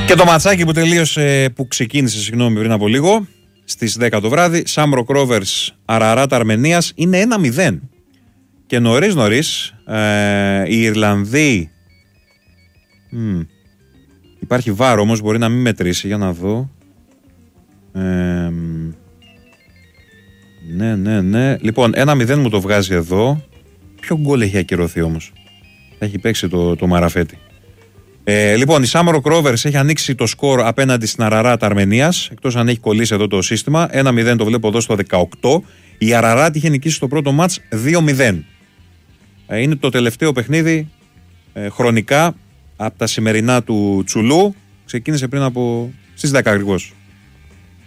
Και το ματσάκι που τελείωσε, που ξεκίνησε συγγνώμη πριν από λίγο, στις 10 το βράδυ, Σάμροκ Ρόβερς Αραράτα Αρμενίας, είναι 1-0. Και νωρίς οι Ιρλανδοί, υπάρχει βάρο όμως, μπορεί να μην μετρήσει, για να δω. Ναι. Λοιπόν, 1-0 μου το βγάζει εδώ. Ποιο γκολ έχει ακυρωθεί όμως? Έχει παίξει το Μαραφέτη. Λοιπόν, η Σάμροκ Ρόβερς έχει ανοίξει το σκορ απέναντι στην Αραράτα Αρμενίας, εκτός αν έχει κολλήσει εδώ το σύστημα. 1-0 το βλέπω εδώ στο 18. Η Αραράτη είχε νικήσει στο πρώτο μάτς 2-0. Είναι το τελευταίο παιχνίδι χρονικά από τα σημερινά του Τσουλού. Ξεκίνησε πριν από στις 10 ακριβώς.